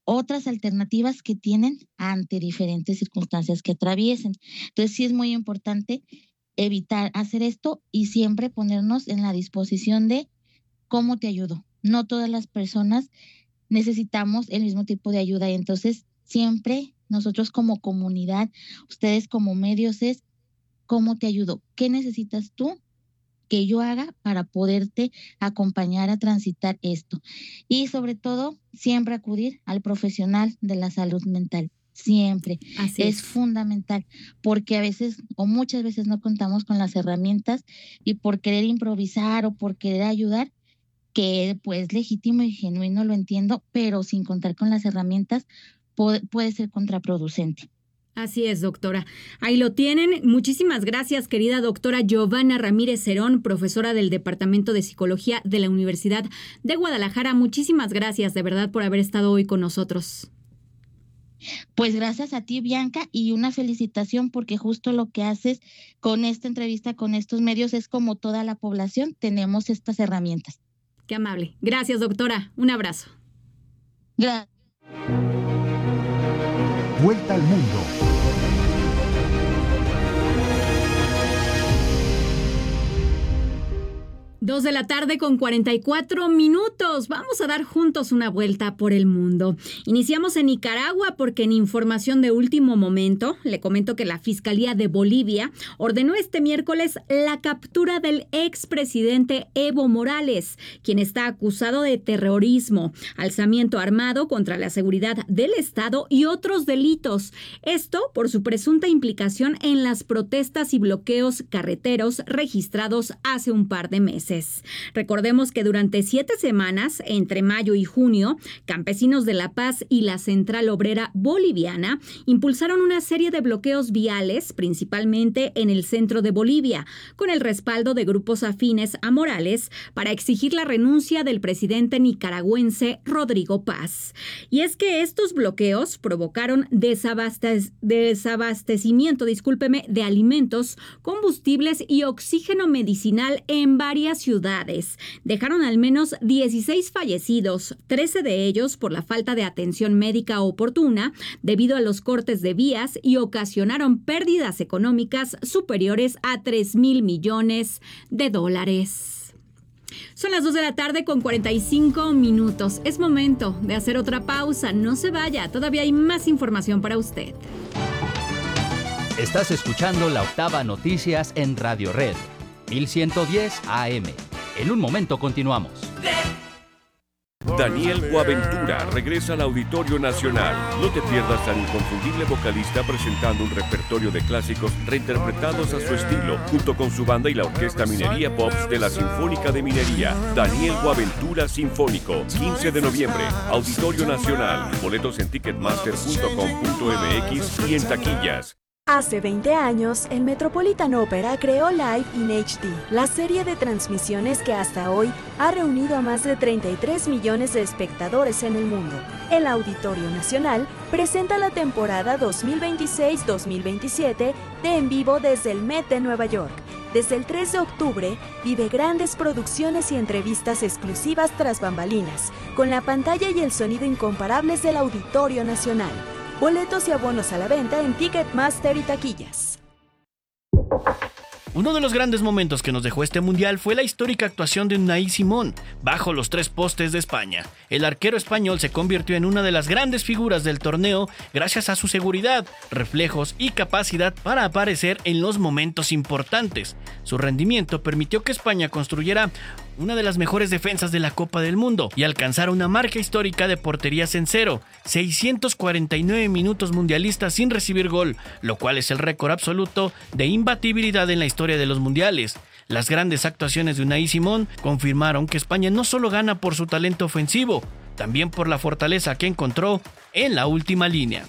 otras alternativas que tienen ante diferentes circunstancias que atraviesen. Entonces sí es muy importante evitar hacer esto y siempre ponernos en la disposición de cómo te ayudo. No todas las personas necesitamos el mismo tipo de ayuda y entonces siempre nosotros como comunidad, ustedes como medios es cómo te ayudo, qué necesitas tú que yo haga para poderte acompañar a transitar esto. Y sobre todo, siempre acudir al profesional de la salud mental. Siempre. Así es fundamental, porque a veces o muchas veces no contamos con las herramientas y por querer improvisar o por querer ayudar, que pues legítimo y genuino, lo entiendo, pero sin contar con las herramientas puede ser contraproducente. Así es, doctora. Ahí lo tienen. Muchísimas gracias, querida doctora Giovanna Ramírez Cerón, profesora del Departamento de Psicología de la Universidad de Guadalajara. Muchísimas gracias, de verdad, por haber estado hoy con nosotros. Pues gracias a ti, Bianca, y una felicitación porque justo lo que haces con esta entrevista, con estos medios, es como toda la población tenemos estas herramientas. Qué amable. Gracias, doctora. Un abrazo. Gracias. Vuelta al mundo. 2:44 p.m. Vamos a dar juntos una vuelta por el mundo. Iniciamos en Nicaragua porque en información de último momento le comento que la Fiscalía de Bolivia ordenó este miércoles la captura del expresidente Evo Morales, quien está acusado de terrorismo, alzamiento armado contra la seguridad del Estado y otros delitos. Esto por su presunta implicación en las protestas y bloqueos carreteros registrados hace un par de meses. Recordemos que durante 7 semanas, entre mayo y junio, campesinos de La Paz y la Central Obrera Boliviana impulsaron una serie de bloqueos viales, principalmente en el centro de Bolivia, con el respaldo de grupos afines a Morales para exigir la renuncia del presidente nicaragüense Rodrigo Paz. Y es que estos bloqueos provocaron desabastecimiento de alimentos, combustibles y oxígeno medicinal en varias ciudades. Dejaron al menos 16 fallecidos, 13 de ellos por la falta de atención médica oportuna debido a los cortes de vías y ocasionaron pérdidas económicas superiores a $3,000 millones. Son las 2:45 p.m. Es momento de hacer otra pausa. No se vaya, todavía hay más información para usted. Estás escuchando La Octava Noticias en Radio Red, 1110 AM. En un momento continuamos. Daniel Boaventura regresa al Auditorio Nacional. No te pierdas al inconfundible vocalista presentando un repertorio de clásicos reinterpretados a su estilo, junto con su banda y la Orquesta Minería Pops de la Sinfónica de Minería. Daniel Boaventura Sinfónico, 15 de noviembre, Auditorio Nacional. Boletos en ticketmaster.com.mx y en taquillas. Hace 20 años, el Metropolitan Opera creó Live in HD, la serie de transmisiones que hasta hoy ha reunido a más de 33 millones de espectadores en el mundo. El Auditorio Nacional presenta la temporada 2026-2027 de En Vivo desde el Met de Nueva York. Desde el 3 de octubre, vive grandes producciones y entrevistas exclusivas tras bambalinas, con la pantalla y el sonido incomparables del Auditorio Nacional. Boletos y abonos a la venta en Ticketmaster y taquillas. Uno de los grandes momentos que nos dejó este mundial fue la histórica actuación de Unai Simón bajo los 3 postes de España. El arquero español se convirtió en una de las grandes figuras del torneo gracias a su seguridad, reflejos y capacidad para aparecer en los momentos importantes. Su rendimiento permitió que España construyera una de las mejores defensas de la Copa del Mundo y alcanzara una marca histórica de porterías en cero, 649 minutos mundialistas sin recibir gol, lo cual es el récord absoluto de imbatibilidad en la historia de los mundiales. Las grandes actuaciones de Unai Simón confirmaron que España no solo gana por su talento ofensivo, también por la fortaleza que encontró en la última línea.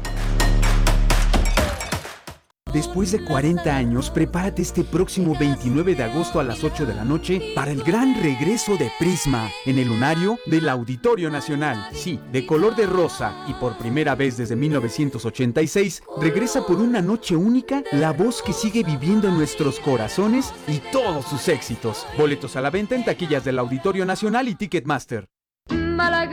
Después de 40 años, prepárate este próximo 29 de agosto a las 8 de la noche para el gran regreso de Prisma en el lunario del Auditorio Nacional. Sí, de color de rosa y por primera vez desde 1986, regresa por una noche única la voz que sigue viviendo en nuestros corazones y todos sus éxitos. Boletos a la venta en taquillas del Auditorio Nacional y Ticketmaster.